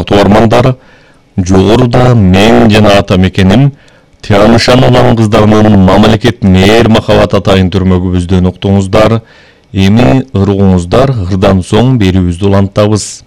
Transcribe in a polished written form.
урматтуу армандар, жогоруда мен жана ата мекеним Тянышан улан кыздарынын мамлекет мээр махабат атайын түрмөгүбүздөн уктуңуздар. Эми ыргуңуздар ырдан соң берүүбүздү улантабыз.